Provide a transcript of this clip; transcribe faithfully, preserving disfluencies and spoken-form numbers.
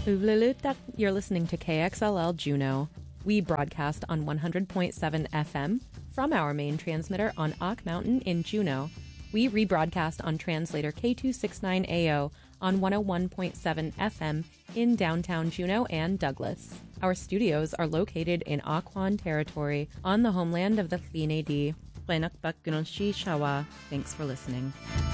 Uvlulutak, you're listening to K X L L Juneau. We broadcast on one hundred point seven F M from our main transmitter on Ock Mountain in Juneau. We rebroadcast on translator K two sixty-nine A O on one oh one point seven F M in downtown Juneau and Douglas. Our studios are located in Occoquan territory on the homeland of the Tl'in Nechdi. Thanks for listening.